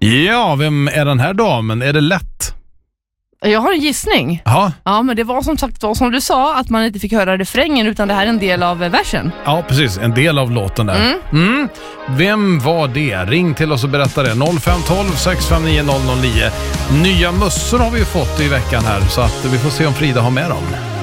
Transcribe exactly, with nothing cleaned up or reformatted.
Ja, vem är den här damen? Är det lätt? Jag har en gissning. Ja. Ja, men det var som sagt var som du sa, att man inte fick höra refrängen, utan det här är en del av versen. Ja, precis. En del av låten där. Mm. Mm. Vem var det? Ring till oss och berätta det. noll fem ett två sex fem nio noll noll nio. Nya mössor har vi ju fått i veckan här, så att vi får se om Frida har med dem.